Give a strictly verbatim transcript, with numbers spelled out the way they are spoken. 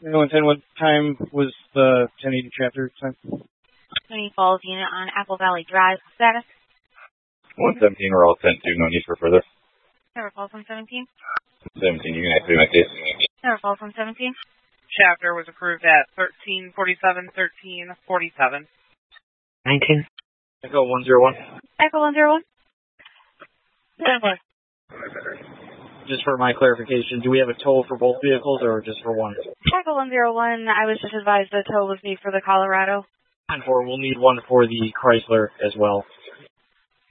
one ten, what time was the ten eighty chapter time? Twenty Falls unit on Apple Valley Drive. Status? one seventeen, we're all sent to, no need for further. Never Falls one seventeen. seventeen, you can activate my case. Never Falls one seventeen. Chapter was approved at thirteen forty-seven, thirteen forty-seven. nineteen. Echo one zero one. Echo one zero one. Standby. Just for my clarification, do we have a tow for both vehicles or just for one? Echo one zero one, I was just advised the tow was need for the Colorado. And for, we'll need one for the Chrysler as well.